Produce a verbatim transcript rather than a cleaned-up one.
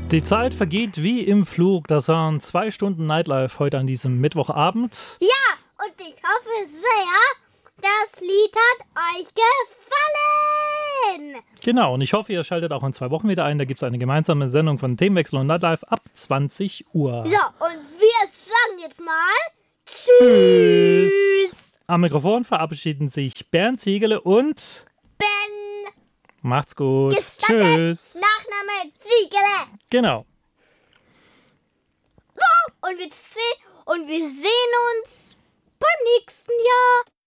Die Zeit vergeht wie im Flug. Das waren zwei Stunden Nightlife heute an diesem Mittwochabend. Ja, und ich hoffe sehr, das Lied hat euch gefallen. Genau, und ich hoffe, ihr schaltet auch in zwei Wochen wieder ein. Da gibt es eine gemeinsame Sendung von Themenwechsel und Nightlife ab zwanzig Uhr. So, und wir sagen jetzt mal Tschüss. Tschüss. Am Mikrofon verabschieden sich Bernd Ziegele und Ben. macht's gut. Gestattet. Tschüss. Nachname Ziegele. Genau. So, und wir, se- und wir sehen uns beim nächsten Jahr.